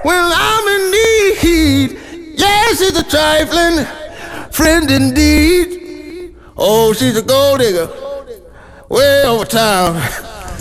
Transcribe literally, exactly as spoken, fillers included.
when I'm in need. Yes, she's a trifling friend indeed. Oh, she's a gold digger way over town.